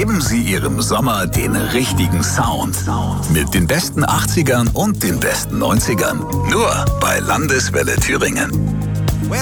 Geben Sie Ihrem Sommer den richtigen Sound. Mit den besten 80ern und den besten 90ern. Nur bei Landeswelle Thüringen. Well,